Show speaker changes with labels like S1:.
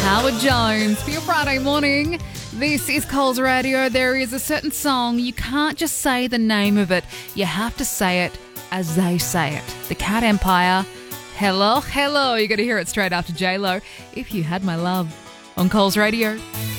S1: Howard Jones for your Friday morning. This is Coles Radio. There is a certain song, you can't just say the name of it. You have to say it as they say it. The Cat Empire. Hello, hello. You're going to hear it straight after J-Lo. If You Had My Love on Coles Radio.